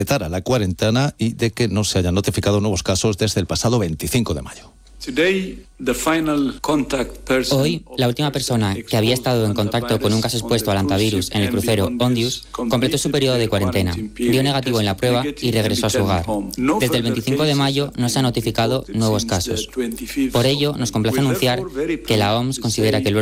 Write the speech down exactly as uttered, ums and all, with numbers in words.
a la cuarentena y de que no se hayan notificado nuevos casos desde el pasado veinticinco de mayo. Hoy, la última persona que había estado en contacto con un caso expuesto al hantavirus en el crucero Ondius completó su periodo de cuarentena, dio negativo en la prueba y regresó a su hogar. Desde el veinticinco de mayo no se han notificado nuevos casos. Por ello, nos complace anunciar que la O M S considera que el